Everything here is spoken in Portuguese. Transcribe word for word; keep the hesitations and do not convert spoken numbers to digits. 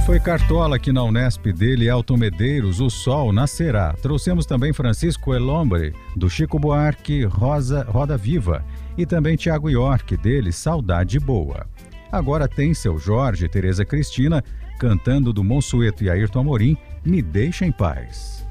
foi Cartola aqui na Unesp, dele Elton Medeiros, O Sol Nascerá. Trouxemos também Francisco Elombre, do Chico Buarque, Rosa, Roda Viva. E também Tiago York, dele Saudade Boa. Agora tem Seu Jorge e Tereza Cristina cantando do Monsueto e Ayrton Amorim, Me Deixa em Paz.